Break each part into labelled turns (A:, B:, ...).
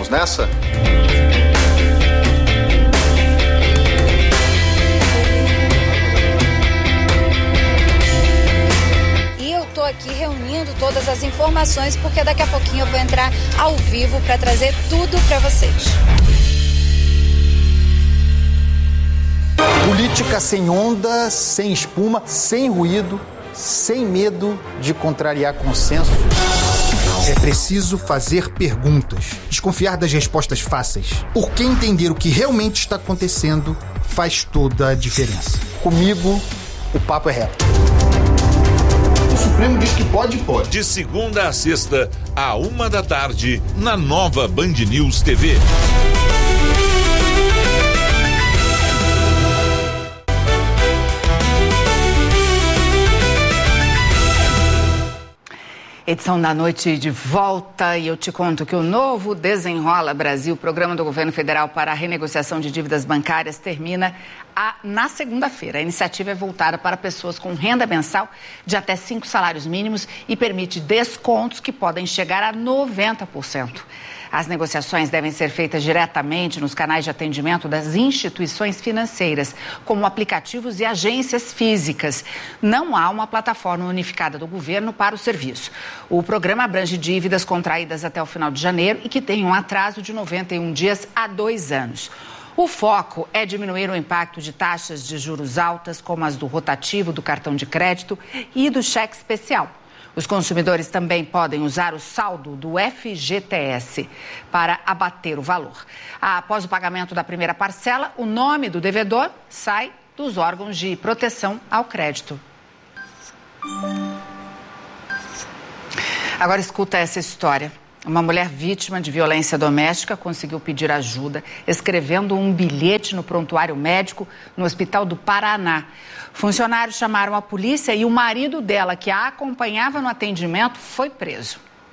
A: Vamos nessa?
B: Estou aqui reunindo todas as informações porque daqui a pouquinho eu vou entrar ao vivo para trazer tudo para vocês.
C: Política sem onda, sem espuma, sem ruído, sem medo de contrariar consenso. É preciso fazer perguntas, desconfiar das respostas fáceis, porque entender o que realmente está acontecendo faz toda a diferença. Comigo, o papo é reto. O Supremo diz que pode.
D: De segunda a sexta, à 13h, na nova Band News TV.
E: Edição da noite de volta e eu te conto que o novo Desenrola Brasil, programa do governo federal para a renegociação de dívidas bancárias, termina na segunda-feira. A iniciativa é voltada para pessoas com renda mensal de até 5 salários mínimos e permite descontos que podem chegar a 90%. As negociações devem ser feitas diretamente nos canais de atendimento das instituições financeiras, como aplicativos e agências físicas. Não há uma plataforma unificada do governo para o serviço. O programa abrange dívidas contraídas até o final de janeiro e que têm um atraso de 91 dias a 2 anos. O foco é diminuir o impacto de taxas de juros altas, como as do rotativo, do cartão de crédito e do cheque especial. Os consumidores também podem usar o saldo do FGTS para abater o valor. Após o pagamento da primeira parcela, o nome do devedor sai dos órgãos de proteção ao crédito. Agora escuta essa história. Uma mulher vítima de violência doméstica conseguiu pedir ajuda escrevendo um bilhete no prontuário médico no Hospital do Paraná. Funcionários chamaram a polícia e o marido dela, que a acompanhava no atendimento, foi preso.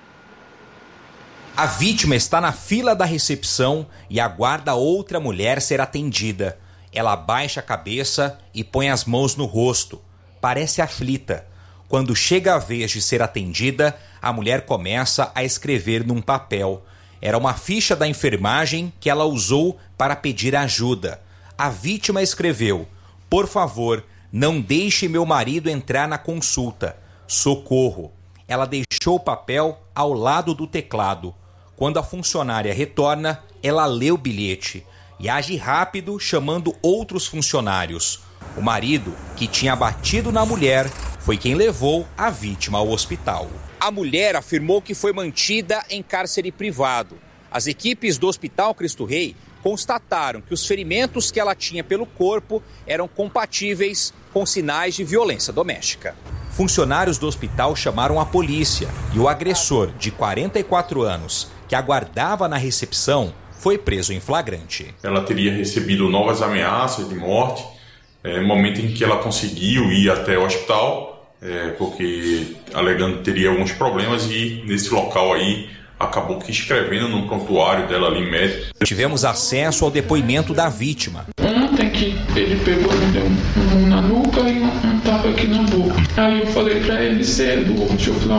F: A vítima está na fila da recepção e aguarda outra mulher ser atendida. Ela abaixa a cabeça e põe as mãos no rosto. Parece aflita. Quando chega a vez de ser atendida, a mulher começa a escrever num papel. Era uma ficha da enfermagem que ela usou para pedir ajuda. A vítima escreveu: "Por favor, não deixe meu marido entrar na consulta. Socorro." Ela deixou o papel ao lado do teclado. Quando a funcionária retorna, ela lê o bilhete e age rápido, chamando outros funcionários. O marido, que tinha batido na mulher, foi quem levou a vítima ao hospital. A mulher afirmou que foi mantida em cárcere privado. As equipes do Hospital Cristo Rei constataram que os ferimentos que ela tinha pelo corpo eram compatíveis com sinais de violência doméstica. Funcionários do hospital chamaram a polícia e o agressor, de 44 anos, que aguardava na recepção, foi preso em flagrante.
G: Ela teria recebido novas ameaças de morte no momento em que ela conseguiu ir até o hospital, porque alegando que teria alguns problemas e nesse local aí acabou que escrevendo no prontuário dela ali médico.
F: Tivemos acesso ao depoimento da vítima.
H: Ontem que ele pegou e me deu um na nuca e um tapa aqui na boca. Aí eu falei pra ele cedo, eu falei,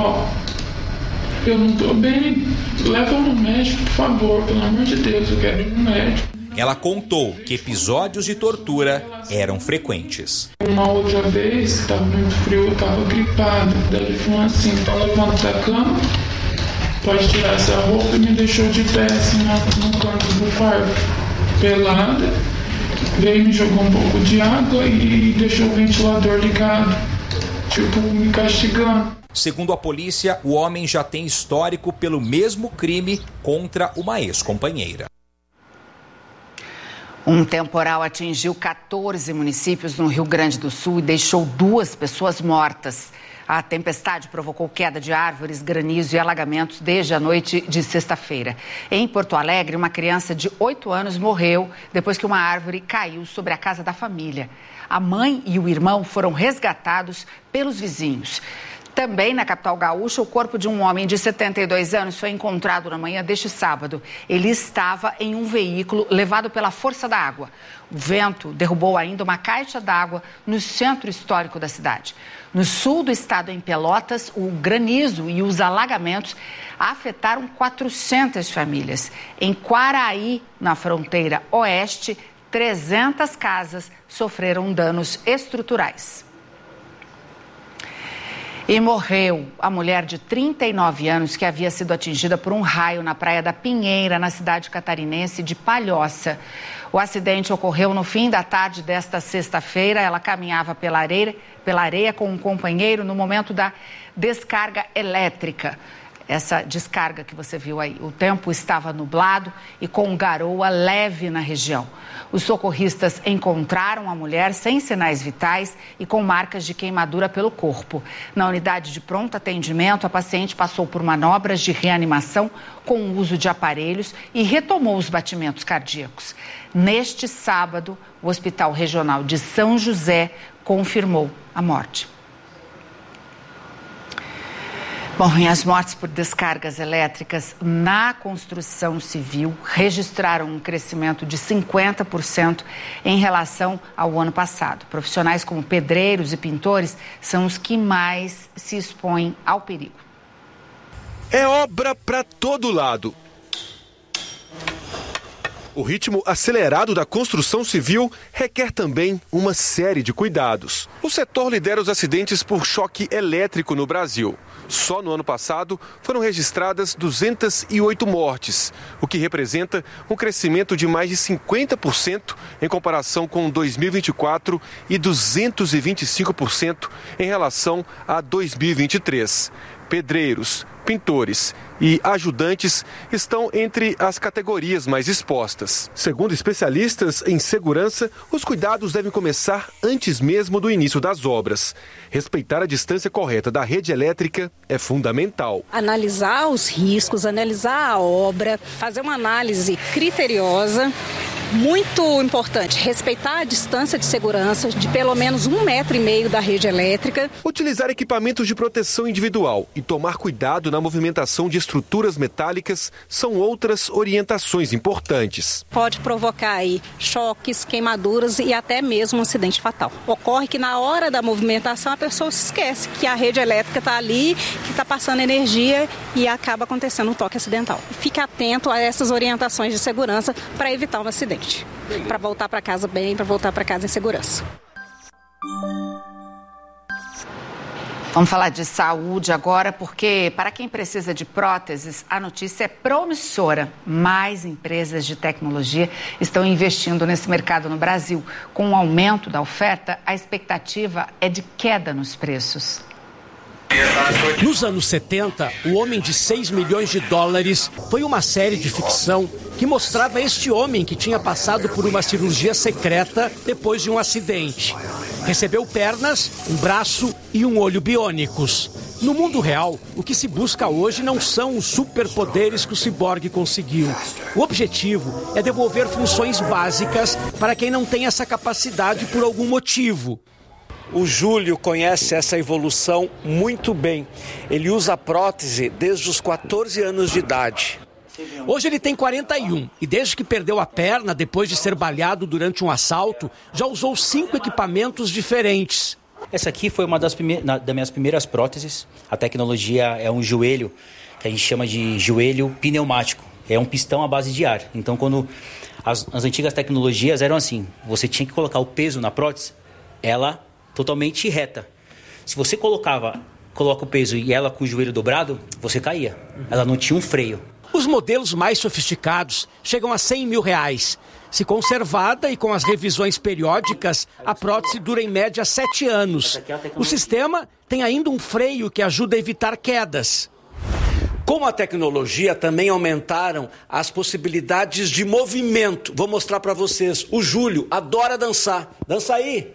H: eu não tô bem, leva no médico, por favor, pelo amor de Deus, eu quero ir no médico.
F: Ela contou que episódios de tortura eram frequentes.
H: Uma outra vez, estava muito frio, eu estava gripada. Daí ele falou assim, então levanta da cama, pode tirar essa roupa, e me deixou de pé assim no canto do quarto, pelada. Veio, me jogou um pouco de água e deixou o ventilador ligado, tipo me castigando.
F: Segundo a polícia, o homem já tem histórico pelo mesmo crime contra uma ex-companheira.
E: Um temporal atingiu 14 municípios no Rio Grande do Sul e deixou 2 pessoas mortas. A tempestade provocou queda de árvores, granizo e alagamentos desde a noite de sexta-feira. Em Porto Alegre, uma criança de 8 anos morreu depois que uma árvore caiu sobre a casa da família. A mãe e o irmão foram resgatados pelos vizinhos. Também na capital gaúcha, o corpo de um homem de 72 anos foi encontrado na manhã deste sábado. Ele estava em um veículo levado pela força da água. O vento derrubou ainda uma caixa d'água no centro histórico da cidade. No sul do estado, em Pelotas, o granizo e os alagamentos afetaram 400 famílias. Em Quaraí, na fronteira oeste, 300 casas sofreram danos estruturais. E morreu a mulher de 39 anos que havia sido atingida por um raio na praia da Pinheira, na cidade catarinense de Palhoça. O acidente ocorreu no fim da tarde desta sexta-feira. Ela caminhava pela areia com um companheiro no momento da descarga elétrica. Essa descarga que você viu aí. O tempo estava nublado e com garoa leve na região. Os socorristas encontraram a mulher sem sinais vitais e com marcas de queimadura pelo corpo. Na unidade de pronto atendimento, a paciente passou por manobras de reanimação com o uso de aparelhos e retomou os batimentos cardíacos. Neste sábado, o Hospital Regional de São José confirmou a morte. Bom, e as mortes por descargas elétricas na construção civil registraram um crescimento de 50% em relação ao ano passado. Profissionais como pedreiros e pintores são os que mais se expõem ao perigo.
A: É obra para todo lado. O ritmo acelerado da construção civil requer também uma série de cuidados. O setor lidera os acidentes por choque elétrico no Brasil. Só no ano passado foram registradas 208 mortes, o que representa um crescimento de mais de 50% em comparação com 2024 e 225% em relação a 2023. Pedreiros, pintores e ajudantes estão entre as categorias mais expostas. Segundo especialistas em segurança, os cuidados devem começar antes mesmo do início das obras. Respeitar a distância correta da rede elétrica é fundamental.
I: Analisar os riscos, analisar a obra, fazer uma análise criteriosa. Muito importante, respeitar a distância de segurança de pelo menos 1,5 metro da rede elétrica.
A: Utilizar equipamentos de proteção individual e tomar cuidado na movimentação de estruturas metálicas são outras orientações importantes.
I: Pode provocar aí choques, queimaduras e até mesmo um acidente fatal. Ocorre que na hora da movimentação a pessoa se esquece que a rede elétrica está ali, que está passando energia e acaba acontecendo um toque acidental. Fique atento a essas orientações de segurança para evitar um acidente. Para voltar para casa bem, para voltar para casa em segurança.
E: Vamos falar de saúde agora, porque para quem precisa de próteses, a notícia é promissora. Mais empresas de tecnologia estão investindo nesse mercado no Brasil. Com o aumento da oferta, a expectativa é de queda nos preços.
J: Nos anos 70, O Homem de 6 milhões de dólares foi uma série de ficção que mostrava este homem que tinha passado por uma cirurgia secreta depois de um acidente. Recebeu pernas, um braço e um olho biônicos. No mundo real, o que se busca hoje não são os superpoderes que o ciborgue conseguiu. O objetivo é devolver funções básicas para quem não tem essa capacidade por algum motivo.
K: O Júlio conhece essa evolução muito bem. Ele usa prótese desde os 14 anos de idade.
J: Hoje ele tem 41 e desde que perdeu a perna depois de ser baleado durante um assalto, já usou 5 equipamentos diferentes.
L: Essa aqui foi uma das minhas primeiras próteses. A tecnologia é um joelho, que a gente chama de joelho pneumático. É um pistão à base de ar. Então, quando as antigas tecnologias eram assim, você tinha que colocar o peso na prótese, ela totalmente reta. Se você coloca o peso e ela com o joelho dobrado, você caía. Ela não tinha um freio.
J: Os modelos mais sofisticados chegam a R$100 mil. Se conservada e com as revisões periódicas, a prótese dura em média 7 anos. O sistema tem ainda um freio que ajuda a evitar quedas.
K: Com a tecnologia também aumentaram as possibilidades de movimento. Vou mostrar para vocês. O Júlio adora dançar. Dança aí.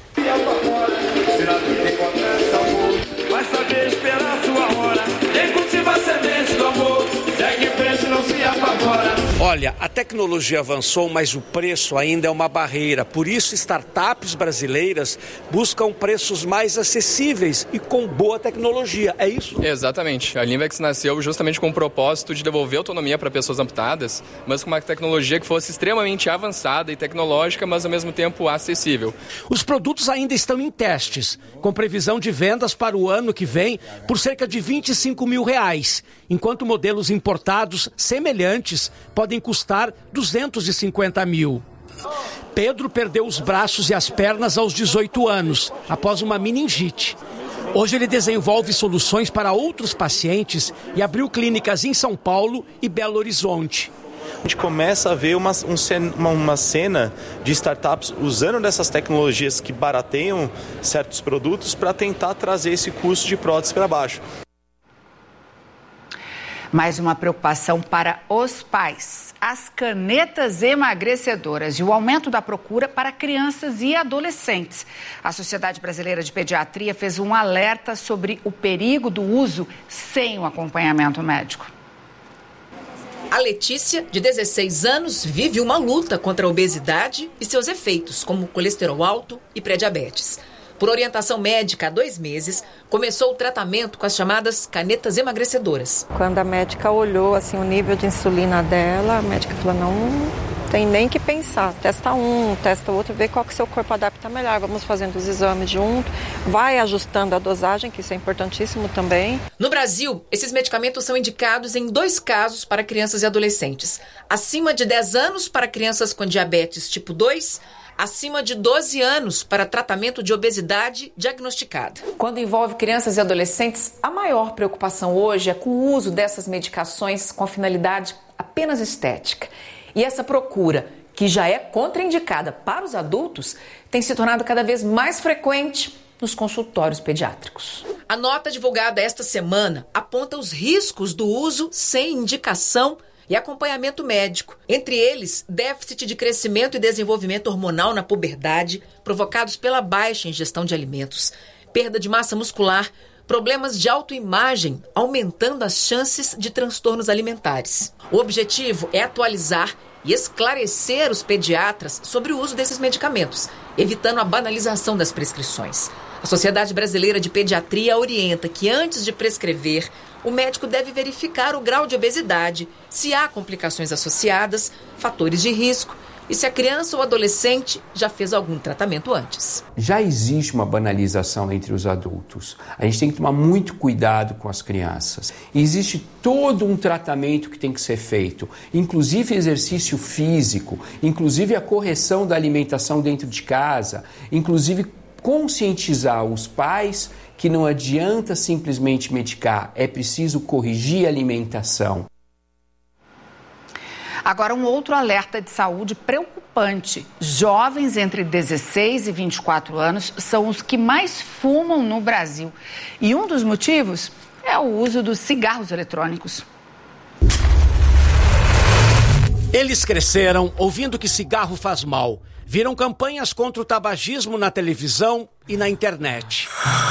M: Vai saber esperar sua hora. Quem cultiva a semente do amor, segue em frente, não se apavora.
K: Olha, a tecnologia avançou, mas o preço ainda é uma barreira. Por isso, startups brasileiras buscam preços mais acessíveis e com boa tecnologia. É isso?
N: Exatamente. A Linvex nasceu justamente com o propósito de devolver autonomia para pessoas amputadas, mas com uma tecnologia que fosse extremamente avançada e tecnológica, mas ao mesmo tempo acessível.
J: Os produtos ainda estão em testes, com previsão de vendas para o ano que vem por cerca de R$25 mil, enquanto modelos importados semelhantes podem custar R$250 mil. Pedro perdeu os braços e as pernas aos 18 anos, após uma meningite. Hoje ele desenvolve soluções para outros pacientes e abriu clínicas em São Paulo e Belo Horizonte.
O: A gente começa a ver uma cena de startups usando dessas tecnologias que barateiam certos produtos para tentar trazer esse custo de prótese para baixo.
E: Mais uma preocupação para os pais: as canetas emagrecedoras e o aumento da procura para crianças e adolescentes. A Sociedade Brasileira de Pediatria fez um alerta sobre o perigo do uso sem o acompanhamento médico.
P: A Letícia, de 16 anos, vive uma luta contra a obesidade e seus efeitos, como colesterol alto e pré-diabetes. Por orientação médica, há 2 meses, começou o tratamento com as chamadas canetas emagrecedoras.
Q: Quando a médica olhou assim, o nível de insulina dela, a médica falou, não tem nem que pensar. Testa um, testa outro, vê qual que seu corpo adapta melhor. Vamos fazendo os exames junto, vai ajustando a dosagem, que isso é importantíssimo também.
P: No Brasil, esses medicamentos são indicados em 2 casos para crianças e adolescentes. Acima de 10 anos para crianças com diabetes tipo 2, acima de 12 anos para tratamento de obesidade diagnosticada. Quando envolve crianças e adolescentes, a maior preocupação hoje é com o uso dessas medicações com finalidade apenas estética. E essa procura, que já é contraindicada para os adultos, tem se tornado cada vez mais frequente nos consultórios pediátricos. A nota divulgada esta semana aponta os riscos do uso sem indicação e acompanhamento médico. Entre eles, déficit de crescimento e desenvolvimento hormonal na puberdade, provocados pela baixa ingestão de alimentos, perda de massa muscular, problemas de autoimagem, aumentando as chances de transtornos alimentares. O objetivo é atualizar e esclarecer os pediatras sobre o uso desses medicamentos, evitando a banalização das prescrições. A Sociedade Brasileira de Pediatria orienta que, antes de prescrever, o médico deve verificar o grau de obesidade, se há complicações associadas, fatores de risco e se a criança ou adolescente já fez algum tratamento antes.
R: Já existe uma banalização entre os adultos. A gente tem que tomar muito cuidado com as crianças. Existe todo um tratamento que tem que ser feito, inclusive exercício físico, inclusive a correção da alimentação dentro de casa, inclusive conscientizar os pais que não adianta simplesmente medicar, é preciso corrigir a alimentação.
E: Agora, um outro alerta de saúde preocupante. Jovens entre 16 e 24 anos são os que mais fumam no Brasil. E um dos motivos é o uso dos cigarros eletrônicos.
J: Eles cresceram ouvindo que cigarro faz mal. Viram campanhas contra o tabagismo na televisão e na internet.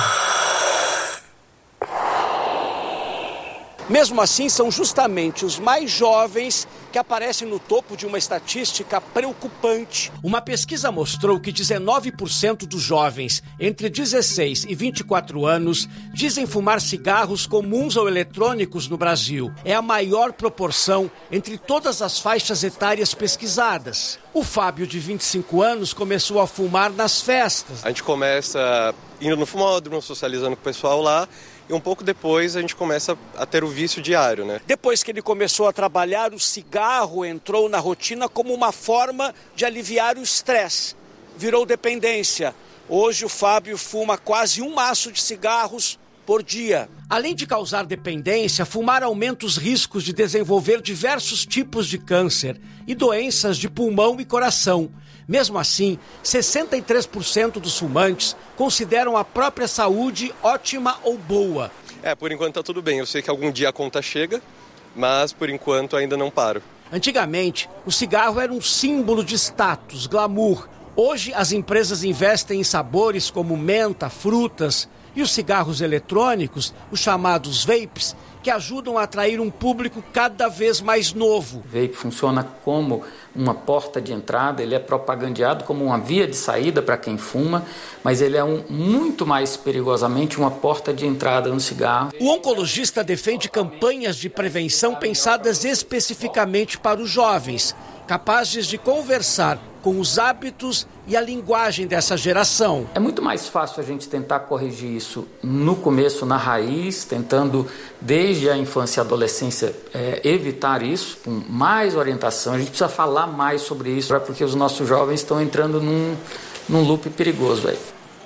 J: Mesmo assim, são justamente os mais jovens que aparecem no topo de uma estatística preocupante. Uma pesquisa mostrou que 19% dos jovens entre 16 e 24 anos dizem fumar cigarros comuns ou eletrônicos no Brasil. É a maior proporção entre todas as faixas etárias pesquisadas. O Fábio, de 25 anos, começou a fumar nas festas.
S: A gente começa indo no fumódromo, socializando com o pessoal lá. E um pouco depois a gente começa a ter o vício diário, né?
K: Depois que ele começou a trabalhar, o cigarro entrou na rotina como uma forma de aliviar o estresse. Virou dependência. Hoje o Fábio fuma quase um maço de cigarros por dia.
J: Além de causar dependência, fumar aumenta os riscos de desenvolver diversos tipos de câncer e doenças de pulmão e coração. Mesmo assim, 63% dos fumantes consideram a própria saúde ótima ou boa.
S: Por enquanto tá tudo bem. Eu sei que algum dia a conta chega, mas por enquanto ainda não paro.
J: Antigamente, o cigarro era um símbolo de status, glamour. Hoje, as empresas investem em sabores como menta, frutas e os cigarros eletrônicos, os chamados vapes, que ajudam a atrair um público cada vez mais novo.
T: O vape funciona como uma porta de entrada, ele é propagandeado como uma via de saída para quem fuma, mas ele é muito mais perigosamente uma porta de entrada no cigarro.
J: O oncologista defende campanhas de prevenção pensadas especificamente para os jovens, capazes de conversar com os hábitos e a linguagem dessa geração.
T: É muito mais fácil a gente tentar corrigir isso no começo, na raiz, tentando desde a infância e a adolescência evitar isso, com mais orientação. A gente precisa falar mais sobre isso, porque os nossos jovens estão entrando num loop perigoso aí.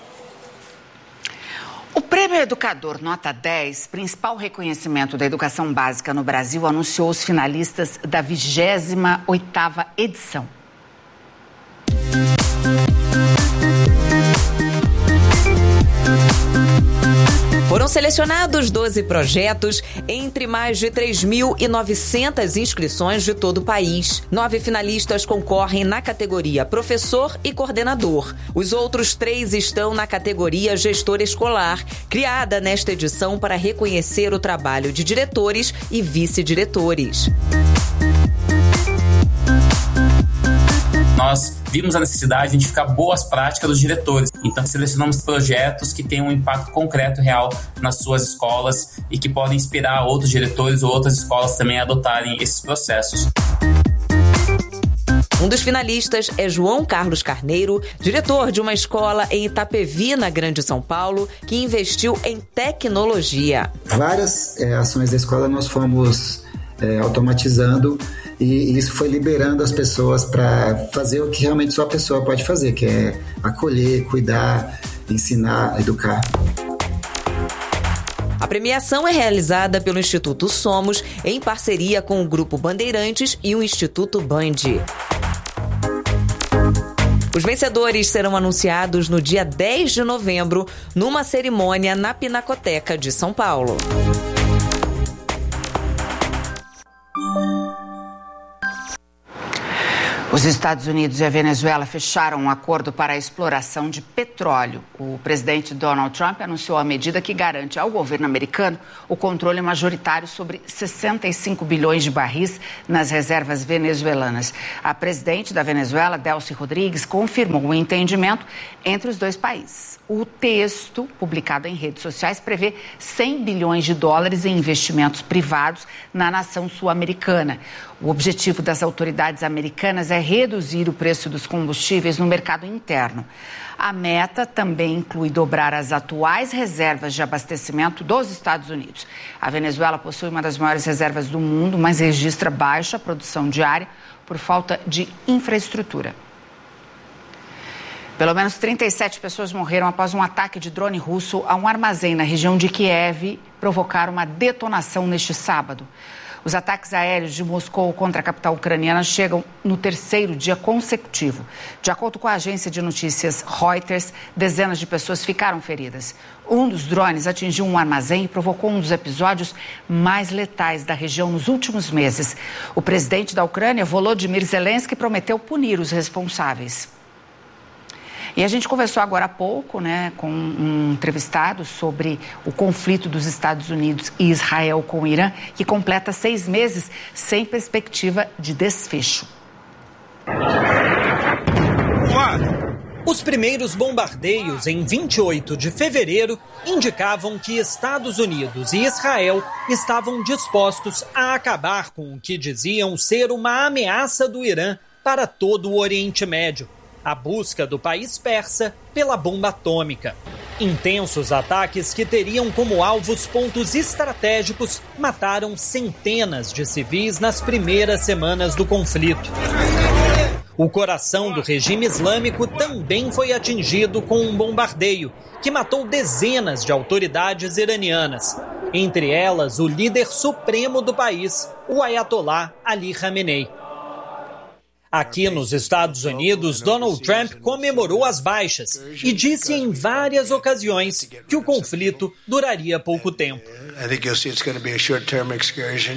E: O Prêmio Educador Nota 10, principal reconhecimento da educação básica no Brasil, anunciou os finalistas da 28ª edição.
P: Foram selecionados 12 projetos entre mais de 3.900 inscrições de todo o país. 9 finalistas concorrem na categoria professor e coordenador. Os outros 3 estão na categoria gestor escolar, criada nesta edição para reconhecer o trabalho de diretores e vice-diretores.
U: Nós vimos a necessidade de identificar boas práticas dos diretores. Então, selecionamos projetos que têm um impacto concreto e real nas suas escolas e que podem inspirar outros diretores ou outras escolas também a adotarem esses processos.
P: Um dos finalistas é João Carlos Carneiro, diretor de uma escola em Itapevi, na Grande São Paulo, que investiu em tecnologia.
V: Várias ações da escola nós fomos automatizando e isso foi liberando as pessoas para fazer o que realmente só a pessoa pode fazer, que é acolher, cuidar, ensinar, educar.
P: A premiação é realizada pelo Instituto Somos, em parceria com o Grupo Bandeirantes e o Instituto Band. Os vencedores serão anunciados no dia 10 de novembro, numa cerimônia na Pinacoteca de São Paulo.
E: Os Estados Unidos e a Venezuela fecharam um acordo para a exploração de petróleo. O presidente Donald Trump anunciou a medida que garante ao governo americano o controle majoritário sobre 65 bilhões de barris nas reservas venezuelanas. A presidente da Venezuela, Delcy Rodrigues, confirmou o entendimento entre os dois países. O texto, publicado em redes sociais, prevê 100 bilhões de dólares em investimentos privados na nação sul-americana. O objetivo das autoridades americanas é reduzir o preço dos combustíveis no mercado interno. A meta também inclui dobrar as atuais reservas de abastecimento dos Estados Unidos. A Venezuela possui uma das maiores reservas do mundo, mas registra baixa produção diária por falta de infraestrutura. Pelo menos 37 pessoas morreram após um ataque de drone russo a um armazém na região de Kiev provocar uma detonação neste sábado. Os ataques aéreos de Moscou contra a capital ucraniana chegam no 3º dia consecutivo. De acordo com a agência de notícias Reuters, dezenas de pessoas ficaram feridas. Um dos drones atingiu um armazém e provocou um dos episódios mais letais da região nos últimos meses. O presidente da Ucrânia, Volodymyr Zelensky, prometeu punir os responsáveis. E a gente conversou agora há pouco, com um entrevistado sobre o conflito dos Estados Unidos e Israel com o Irã, que completa 6 meses sem perspectiva de desfecho.
W: Os primeiros bombardeios em 28 de fevereiro indicavam que Estados Unidos e Israel estavam dispostos a acabar com o que diziam ser uma ameaça do Irã para todo o Oriente Médio. A busca do país persa pela bomba atômica. Intensos ataques que teriam como alvos pontos estratégicos mataram centenas de civis nas primeiras semanas do conflito. O coração do regime islâmico também foi atingido com um bombardeio que matou dezenas de autoridades iranianas, entre elas o líder supremo do país, o Ayatollah Ali Khamenei. Aqui nos Estados Unidos, Donald Trump comemorou as baixas e disse em várias ocasiões que o conflito duraria pouco tempo.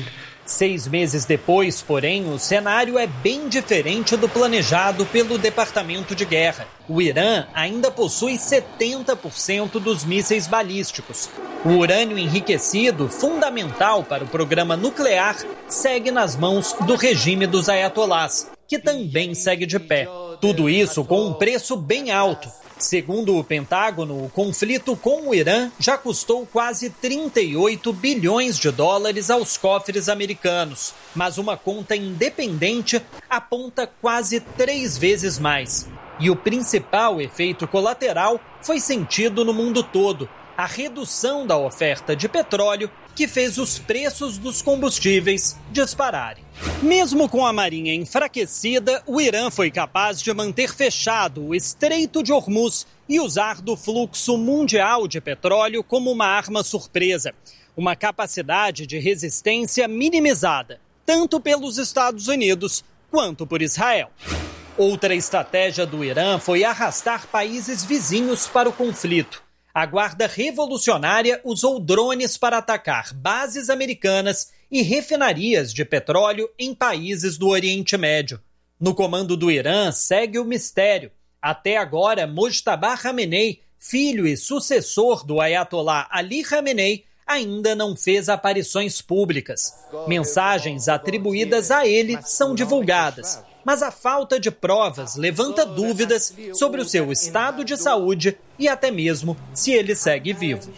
W: 6 meses depois, porém, o cenário é bem diferente do planejado pelo Departamento de Guerra. O Irã ainda possui 70% dos mísseis balísticos. O urânio enriquecido, fundamental para o programa nuclear, segue nas mãos do regime dos ayatolás, que também segue de pé. Tudo isso com um preço bem alto. Segundo o Pentágono, o conflito com o Irã já custou quase 38 bilhões de dólares aos cofres americanos, mas uma conta independente aponta quase 3 vezes mais. E o principal efeito colateral foi sentido no mundo todo: a redução da oferta de petróleo, que fez os preços dos combustíveis dispararem. Mesmo com a marinha enfraquecida, o Irã foi capaz de manter fechado o Estreito de Hormuz e usar do fluxo mundial de petróleo como uma arma surpresa. Uma capacidade de resistência minimizada, tanto pelos Estados Unidos quanto por Israel. Outra estratégia do Irã foi arrastar países vizinhos para o conflito. A Guarda Revolucionária usou drones para atacar bases americanas e refinarias de petróleo em países do Oriente Médio. No comando do Irã segue o mistério. Até agora, Mojtaba Khamenei, filho e sucessor do Ayatollah Ali Khamenei, ainda não fez aparições públicas. Mensagens atribuídas a ele são divulgadas, mas a falta de provas levanta dúvidas sobre o seu estado de saúde e até mesmo se ele segue vivo.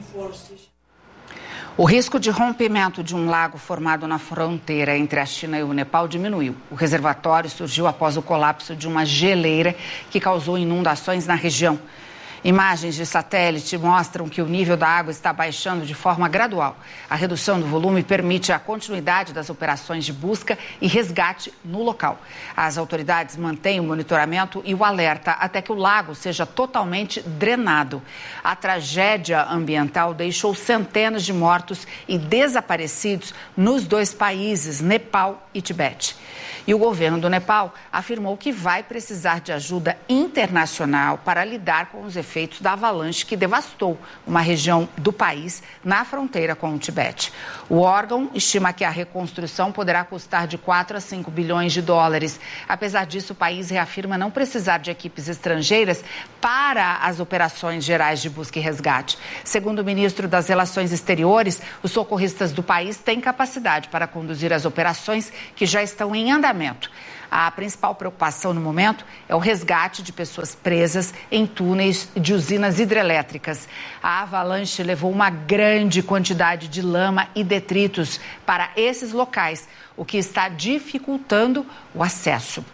E: O risco de rompimento de um lago formado na fronteira entre a China e o Nepal diminuiu. O reservatório surgiu após o colapso de uma geleira que causou inundações na região. Imagens de satélite mostram que o nível da água está baixando de forma gradual. A redução do volume permite a continuidade das operações de busca e resgate no local. As autoridades mantêm o monitoramento e o alerta até que o lago seja totalmente drenado. A tragédia ambiental deixou centenas de mortos e desaparecidos nos 2 países, Nepal e Tibete. E o governo do Nepal afirmou que vai precisar de ajuda internacional para lidar com os efeitos da avalanche que devastou uma região do país na fronteira com o Tibete. O órgão estima que a reconstrução poderá custar de 4 a 5 bilhões de dólares. Apesar disso, o país reafirma não precisar de equipes estrangeiras para as operações gerais de busca e resgate. Segundo o ministro das Relações Exteriores, os socorristas do país têm capacidade para conduzir as operações que já estão em andamento. A principal preocupação no momento é o resgate de pessoas presas em túneis de usinas hidrelétricas. A avalanche levou uma grande quantidade de lama e detritos para esses locais, o que está dificultando o acesso.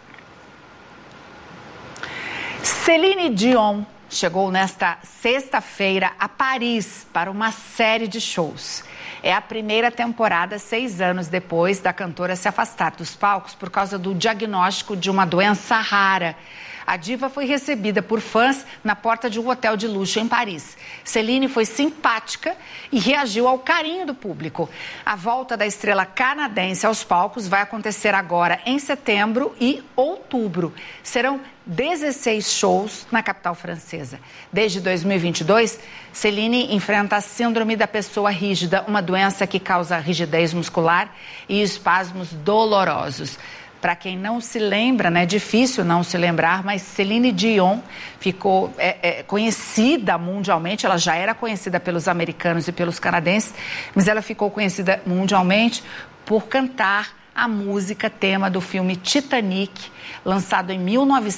E: Celine Dion chegou nesta sexta-feira a Paris para uma série de shows. É a primeira temporada 6 anos depois da cantora se afastar dos palcos por causa do diagnóstico de uma doença rara. A diva foi recebida por fãs na porta de um hotel de luxo em Paris. Celine foi simpática e reagiu ao carinho do público. A volta da estrela canadense aos palcos vai acontecer agora em setembro e outubro. Serão 16 shows na capital francesa. Desde 2022, Celine enfrenta a síndrome da pessoa rígida, uma doença que causa rigidez muscular e espasmos dolorosos. Para quem não se lembra, né, é difícil não se lembrar, mas Celine Dion ficou conhecida mundialmente. Ela já era conhecida pelos americanos e pelos canadenses, mas ela ficou conhecida mundialmente por cantar a música tema do filme Titanic, lançado em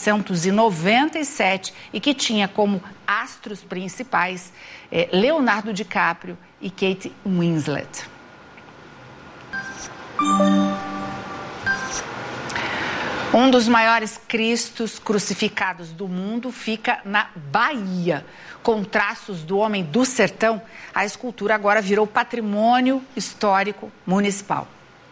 E: 1997 e que tinha como astros principais Leonardo DiCaprio e Kate Winslet. Um dos maiores cristos crucificados do mundo fica na Bahia. Com traços do homem do sertão, a escultura agora virou patrimônio histórico municipal.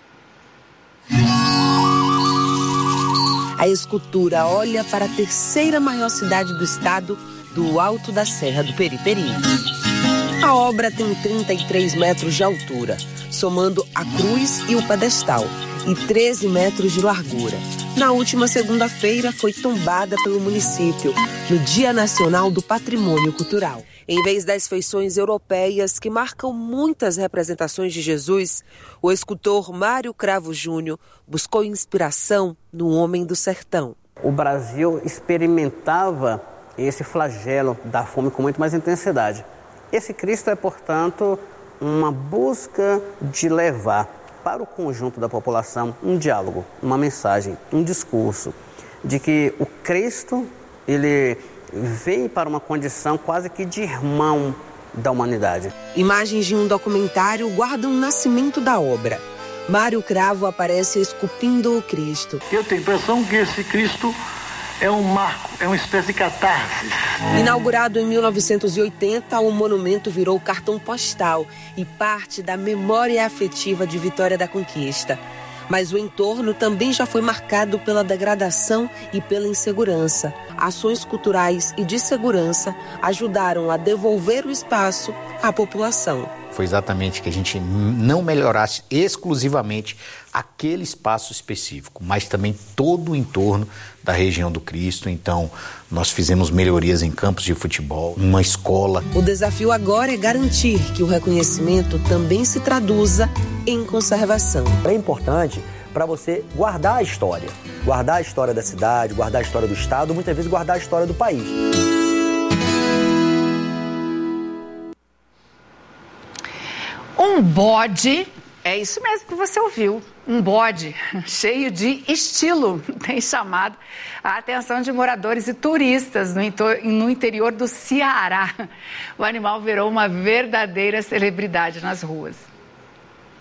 B: A escultura olha para a terceira maior cidade do estado, do alto da Serra do Periperi. A obra tem 33 metros de altura, somando a cruz e o pedestal, e 13 metros de largura. Na última segunda-feira, foi tombada pelo município, no Dia Nacional do Patrimônio Cultural. Em vez das feições europeias que marcam muitas representações de Jesus, o escultor Mário Cravo Júnior buscou inspiração no homem do sertão.
C: O Brasil experimentava esse flagelo da fome com muito mais intensidade. Esse Cristo é, portanto, uma busca de levar para o conjunto da população um diálogo, uma mensagem, um discurso de que o Cristo, ele veio para uma condição quase que de irmão da humanidade.
B: Imagens de um documentário guardam o nascimento da obra. Mário Cravo aparece esculpindo o Cristo.
D: Eu tenho a impressão que esse Cristo é um marco, é uma espécie de catarse.
B: Inaugurado em 1980, o monumento virou cartão postal e parte da memória afetiva de Vitória da Conquista. Mas o entorno também já foi marcado pela degradação e pela insegurança. Ações culturais e de segurança ajudaram a devolver o espaço à população.
G: Foi exatamente que a gente não melhorasse exclusivamente aquele espaço específico, mas também todo o entorno da região do Cristo. Então, nós fizemos melhorias em campos de futebol, uma escola.
B: O desafio agora é garantir que o reconhecimento também se traduza em conservação.
X: É importante para você guardar a história da cidade, guardar a história do estado, muitas vezes guardar a história do país.
E: Um bode, é isso mesmo que você ouviu, um bode cheio de estilo tem chamado a atenção de moradores e turistas no interior do Ceará. O animal virou uma verdadeira celebridade nas ruas.